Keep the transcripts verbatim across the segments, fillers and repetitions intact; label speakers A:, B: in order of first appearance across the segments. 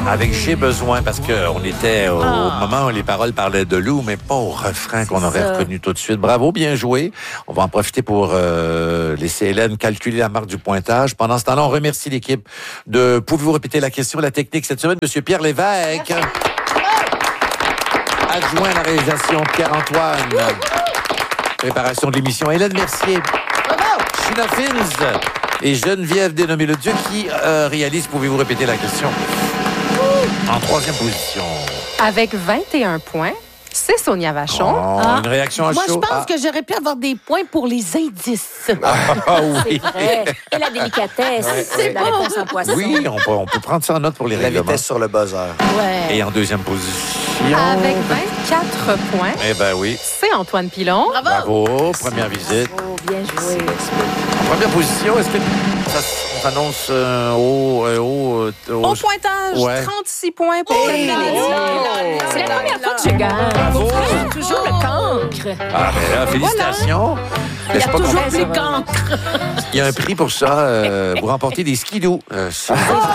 A: avec J'ai besoin, parce qu'on était au
B: Ah.
A: moment où les paroles parlaient de loup, mais pas au refrain qu'on aurait reconnu tout de suite. Bravo, bien joué. On va en profiter pour euh, laisser Hélène calculer la marque du pointage. Pendant ce temps-là, on remercie l'équipe de... Pouvez-vous répéter la question, la technique cette semaine? Monsieur Pierre Lévesque. Adjoint à la réalisation, Pierre-Antoine. Préparation de l'émission, Hélène Mercier. Sheena Fins et Geneviève Dénommé-le-Dieu qui euh, réalise. Pouvez-vous répéter la question? En troisième position.
C: Avec vingt et un points, c'est Sonia Vachon.
A: Oh,
B: Ah.
A: Une réaction à
B: Moi,
A: chaud.
B: je pense
A: Ah.
B: que j'aurais pu avoir des points pour les indices.
A: Ah oui.
D: Vrai. Et la délicatesse,
B: C'est
D: la
B: bon.
D: réponse en poisson.
A: Oui, on peut, on peut prendre ça en note pour les
E: La
A: règlements.
E: vitesse sur le buzzer.
B: Ouais.
A: Et en deuxième position.
C: Avec vingt-quatre points,
A: Eh ben oui.
C: c'est Antoine Pilon.
B: Bravo.
A: Bravo. Première visite.
D: Oh, bien joué.
A: En première position, est-ce que ça s'annonce euh, au, euh, au, euh, au-
C: Au pointage,
A: Ouais.
C: trente-six points pour
B: Oh
C: les
B: là là
C: Canadiens.
D: C'est la première fois que je gagne.
A: Bravo.
D: Toujours le cancre.
A: Ah, ben là, félicitations.
B: Il y
A: N'est-ce
B: a
A: pas
B: toujours
A: qu'on-
B: plus cancre.
A: Il y a un prix pour ça. Euh, vous remportez des skidoo. Euh, c'est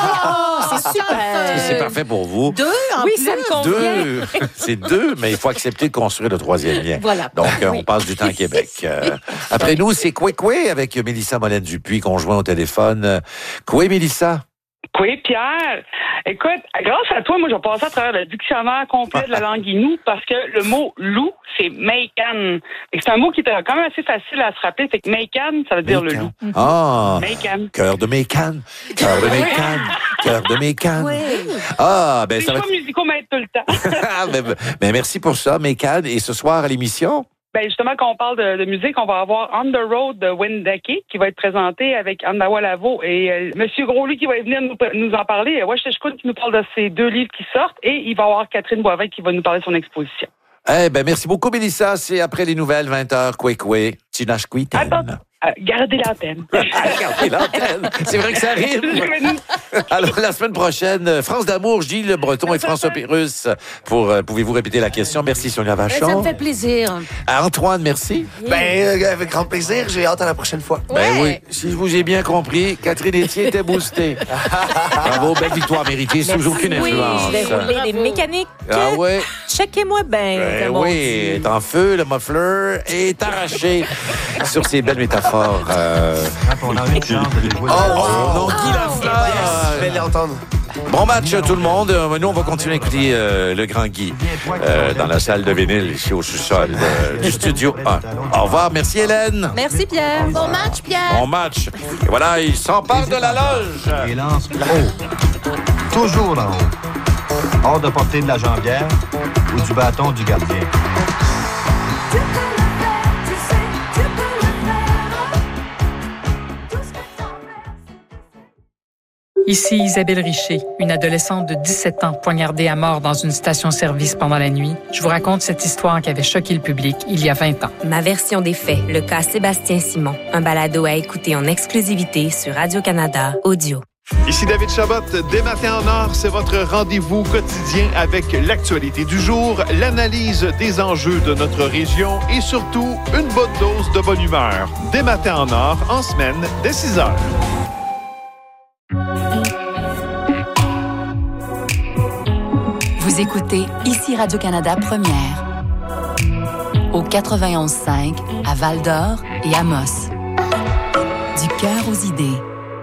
D: C'est super.
A: c'est parfait pour vous.
B: Deux en
C: Oui,
B: plus.
C: ça me convient.
A: Deux. C'est deux, mais il faut accepter de construire le troisième lien.
B: Voilà.
A: Donc, euh, on passe du temps à Québec. Euh, après nous, c'est Coué Coué avec Mélissa Molène-Dupuis qu'on joint au téléphone. Euh, Coué, Mélissa.
F: Oui, Pierre. Écoute, grâce à toi, moi, je vais passer à travers le dictionnaire complet de la langue inou parce que le mot loup, c'est Meikan. C'est un mot qui est quand même assez facile à se rappeler. Fait que Meikan, ça veut dire le loup.
A: Ah,
F: Meikan.
A: cœur de Mécan. Cœur de Mécan. Cœur de Mécan. Ah, ben
F: Les
A: ça va
F: choix musicaux m'aident tout le temps.
A: Ah, ben, ben, merci pour ça, Mécan. Et ce soir à l'émission?
F: Ben justement, quand on parle de, de musique, on va avoir On the Road de Wendake qui va être présenté avec Andawa Lavo et euh, Monsieur Gros-Louis qui va venir nous, nous en parler. Wesh Teshkoun qui nous parle de ces deux livres qui sortent et il va y avoir Catherine Boivin qui va nous parler de son exposition.
A: Eh ben, merci beaucoup, Mélissa. C'est après les nouvelles, vingt heures, Coué Coué. Tinache
F: Attends, euh, gardez l'antenne.
A: Regardez l'antenne. C'est vrai que ça rime. Alors, la semaine prochaine, France d'amour, Gilles Le Breton et François Pérusse. Pour, euh, pouvez-vous répéter la question? Merci, Sonia
B: Ben, ça me
A: Vachon.
B: fait plaisir.
A: À Antoine, merci.
E: Ben, euh, avec grand plaisir. J'ai hâte à la prochaine fois.
A: Ben oui, si je vous ai bien compris, Catherine Etier était boostée. Bravo, belle victoire méritée, sous aucune
D: Oui,
A: influence.
D: je vais rouler des mécaniques.
A: Ah ouais,
D: Checkez-moi bien.
A: ben
D: comme on
A: oui,
D: dit.
A: est en feu, le muffler est arraché. Sur ces belles métaphores. Euh...
G: On a une chance de les jouer.
A: Oh, non, Guy Lafleur.
E: Je vais l'entendre.
A: Bon match tout le monde. Euh, Nous, on va continuer à écouter euh, le grand Guy euh, dans la salle de vinyle ici au sous-sol euh, du studio un. Au revoir, merci Hélène.
C: Merci Pierre.
B: Bon match, Pierre.
A: Bon match. Et voilà, il s'empare de la loge.
G: Et lance haut. Toujours en haut. Hors de portée de la jambière ou du bâton du gardien.
H: Ici Isabelle Richer, une adolescente de dix-sept ans poignardée à mort dans une station-service pendant la nuit. Je vous raconte cette histoire qui avait choqué le public il y a vingt ans.
I: Ma version des faits, le cas Sébastien Simon. Un balado à écouter en exclusivité sur Radio-Canada Audio.
J: Ici David Chabot, dès Matin en Or, c'est votre rendez-vous quotidien avec l'actualité du jour, l'analyse des enjeux de notre région et surtout une bonne dose de bonne humeur. Dès Matin en Or, en semaine, dès six heures.
K: Vous écoutez ici Radio-Canada Première. Au quatre-vingt-onze cinq, à Val-d'Or et Amos. Du cœur aux idées.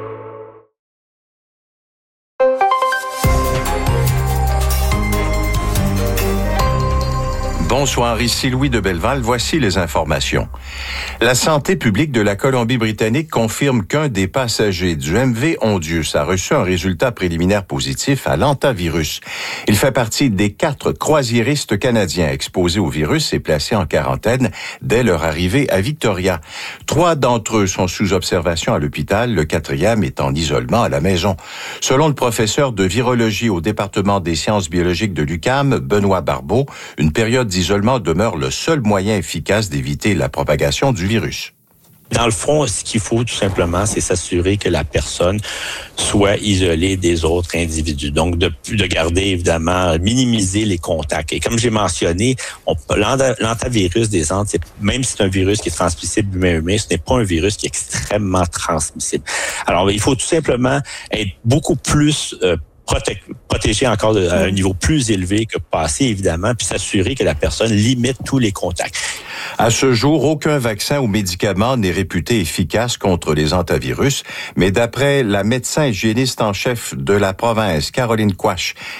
L: Bonsoir, ici Louis de Belleval. Voici les informations. La santé publique de la Colombie-Britannique confirme qu'un des passagers du M V Ondius a reçu un résultat préliminaire positif à l'hantavirus. Il fait partie des quatre croisiéristes canadiens exposés au virus et placés en quarantaine dès leur arrivée à Victoria. Trois d'entre eux sont sous observation à l'hôpital, le quatrième est en isolement à la maison. Selon le professeur de virologie au département des sciences biologiques de l'U Q A M, Benoît Barbeau, une période d'isolement demeure le seul moyen efficace d'éviter la propagation du virus.
M: Dans le fond, ce qu'il faut tout simplement, c'est s'assurer que la personne soit isolée des autres individus. Donc, de, de garder, évidemment, minimiser les contacts. Et comme j'ai mentionné, on, l'hantavirus des Andes, c'est, même si c'est un virus qui est transmissible humain-humain, ce n'est pas un virus qui est extrêmement transmissible. Alors, il faut tout simplement être beaucoup plus euh, proté- protéger encore de, à un niveau plus élevé que passé, évidemment, puis s'assurer que la personne limite tous les contacts.
L: À ce jour, aucun vaccin ou médicament n'est réputé efficace contre les hantavirus, mais d'après la médecin hygiéniste en chef de la province, Caroline Quach,